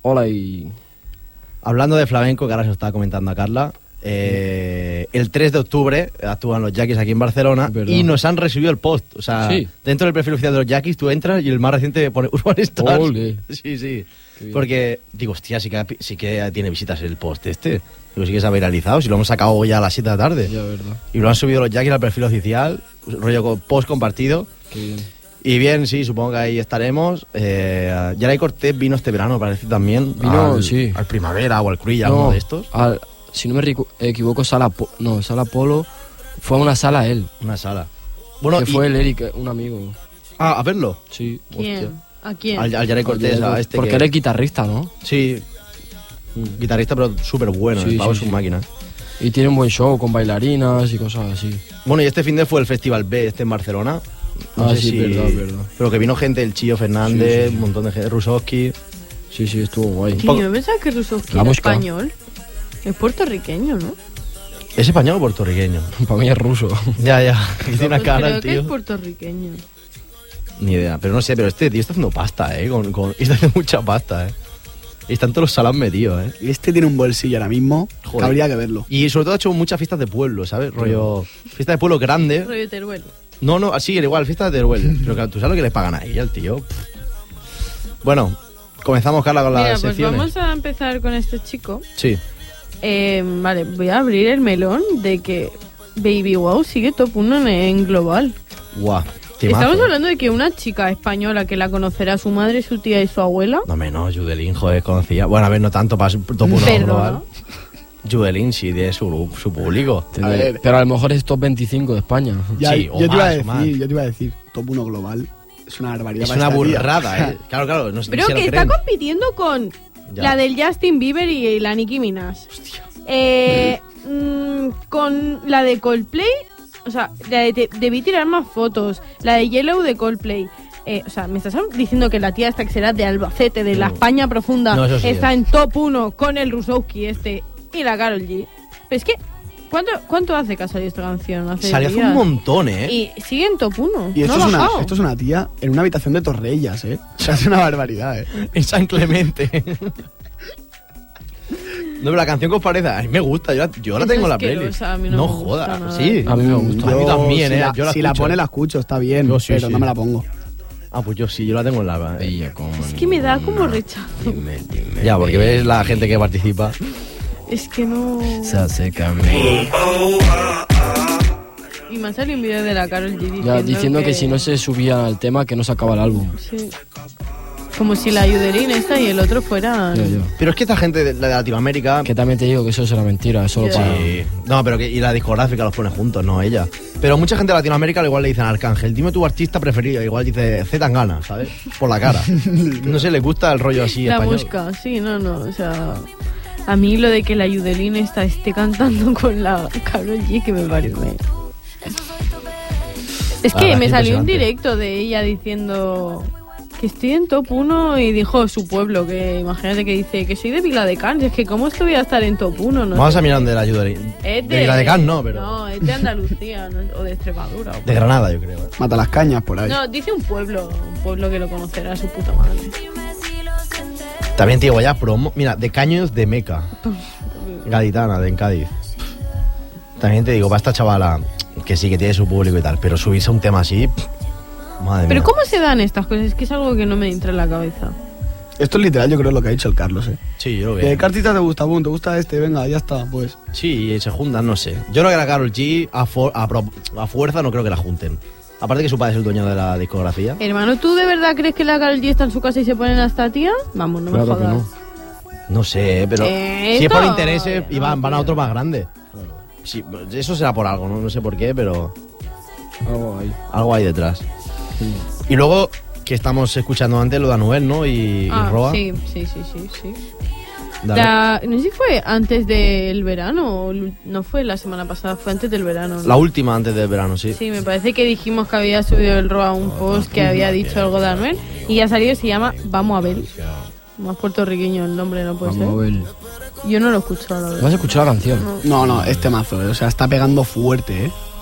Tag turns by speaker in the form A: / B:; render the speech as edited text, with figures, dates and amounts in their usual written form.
A: Hola y...
B: Hablando de flamenco, que ahora se lo estaba comentando a Carla, el 3 de octubre actúan los Yaquis aquí en Barcelona y nos han recibido el post. O sea, dentro del perfil oficial de los Yaquis tú entras y el más reciente pone Urban Stars.
A: Ole.
B: Sí. Porque digo, hostia, sí que tiene visitas el post este. Digo, sí que se ha viralizado. Si lo hemos sacado ya a las 7 de la tarde.
A: Ya, verdad.
B: Y lo han subido los Yaquis al perfil oficial, rollo post compartido.
A: Qué bien.
B: Y bien, sí, supongo que ahí estaremos. Yaray Cortés vino este verano, parece también.
A: Vino,
B: al Primavera o al Cruilla, uno de estos.
A: Si no me equivoco, Sala Polo. Fue a una sala él.
B: Una sala. Bueno,
A: que fue el Eric, un amigo.
B: ¿A verlo?
A: Sí.
C: ¿Quién?
B: Hostia.
C: ¿A quién?
B: Al Yaray Cortés, a este.
A: Porque él es guitarrista, ¿no?
B: Sí. Guitarrista, pero súper bueno. El pavo es un máquina.
A: Y tiene un buen show con bailarinas y cosas así.
B: Bueno, y este fin de fue el Festival B, en Barcelona. No sé si...
A: verdad.
B: Pero que vino gente, el Chío Fernández, un montón de gente, Rusowski.
A: Sí, estuvo guay.
C: Tío, yo pensaba que Rusowski era español. Es puertorriqueño, ¿no?
B: ¿Es español o puertorriqueño?
A: Para mí es ruso.
B: Ya. Tiene una cara el tío.
C: Creo que es puertorriqueño.
B: Ni idea, pero no sé, pero este tío está haciendo pasta, está haciendo mucha pasta, Y están todos los salas metidos,
D: Y este tiene un bolsillo ahora mismo, que habría que verlo.
B: Y sobre todo ha hecho muchas fiestas de pueblo, ¿sabes? Rollo... Fiesta de pueblo grande.
C: Rollo Teruel.
B: No, así, igual, fiestas de Teruel. Pero claro, tú sabes lo que le pagan ahí al tío. Bueno, comenzamos, Carla, con las secciones.
C: Pues vamos a empezar con este chico.
B: Sí.
C: Vale, voy a abrir el melón de que Baby Wow sigue top 1 en global.
B: Guau.
C: Estamos hablando de que una chica española que la conocerá su madre, su tía y su abuela.
B: No menos, Judelín, joder, conocía. Bueno, a ver, no tanto para top 1 global. Judelín sí, de su público.
A: A ver, pero a lo mejor es top 25 de España.
D: Ya,
B: sí,
D: yo te iba a decir, top 1 global. Es una barbaridad.
B: Es una burrada, Claro, no sé.
C: Pero que está compitiendo con la del Justin Bieber y la Nicki Minaj.
B: Hostia.
C: Con la de Coldplay. O sea, debí tirar más fotos. La de Yellow de Coldplay. O sea, ¿me estás diciendo que la tía esta que será de Albacete, de la España profunda, está en top 1 con el Rusowski y la Karol G? Pero es que, ¿cuánto hace que ha salido esta canción?
B: Salió hace un montón,
C: Y sigue en top 1.
D: Y esto, esto es una tía en una habitación de Torrellas, O sea, es una barbaridad,
B: En San Clemente. No, pero la canción que os parece, a mí me gusta, yo la tengo en la playlist. No jodas, sí.
A: A mí me gusta.
B: A mí también,
D: Si la pone la escucho, está bien, pero no me la pongo.
B: Pues yo sí, yo la tengo en la...
C: Es que me da como rechazo.
B: Ya, porque ves la gente que participa.
C: Es que no...
A: Se acerca a mí.
C: Y me ha salido un video de la Karol G
A: diciendo que si no se subía al tema, que no se acaba el álbum.
C: Sí. Como si la Yudelín esta y el otro fueran...
B: Pero es que esta gente de Latinoamérica...
A: Que también te digo que eso será mentira, solo para...
B: No, pero y la discográfica los pone juntos, no ella. Pero mucha gente de Latinoamérica igual le dicen Arcángel, dime tu artista preferido, igual dice Z Tangana, ¿sabes? Por la cara. No sé, le gusta el rollo así
C: la
B: español.
C: música, sí, no, o sea... A mí lo de que la Yudelín esté cantando con la Karol G, que me parece... Es que me salió un directo de ella diciendo... Que estoy en top 1 y dijo su pueblo, que imagínate que dice que soy de Viladecans, es que cómo es que voy a estar en top 1, ¿no?
B: Vamos a mirar de la Yudelín. De Viladecans no, pero...
C: No, es de Andalucía, ¿no? O de Extremadura.
B: De Granada, yo creo.
D: Mata las cañas por ahí.
C: No, dice un pueblo que lo conocerá su puta madre.
B: También te digo ya promo, mira, de Caños de Meca. Gaditana, de en Cádiz. También te digo, para esta chavala, que sí que tiene su público y tal, pero subirse a un tema así... Madre
C: pero
B: mía.
C: ¿cómo se dan estas cosas? Es que es algo que no me entra en la cabeza.
D: Esto es literal, yo creo lo que ha dicho el Carlos,
B: Sí, yo lo veo.
D: ¿Qué artista te gusta? ¿Te gusta este? Venga, ya está, pues.
B: Sí, se juntan, no sé. Yo creo que la Karol G a fuerza no creo que la junten. Aparte que su padre es el dueño de la discografía.
C: Hermano, ¿tú de verdad crees que la Karol G está en su casa y se ponen a esta tía? Vamos, no me jodas.
B: No sé, pero si es por intereses y van a otro más grande. Sí, eso será por algo, no sé por qué, pero... Algo hay detrás. Sí. Y luego, que estamos escuchando antes lo de Anuel, ¿no? Y Roa.
C: Sí. No sé si fue antes del verano o no fue la semana pasada, fue antes del verano, ¿no?
B: La última antes del verano, sí.
C: Sí, me parece que dijimos que había subido el Roa un post que había dicho algo de Anuel y ya salió y se llama Vamos a ver. Más puertorriqueño el nombre, no puede ser.
A: Vamos a ver.
C: Yo no lo he escuchado, la verdad.
A: ¿No has escuchado la canción?
D: No, este mazo, o sea, está pegando fuerte,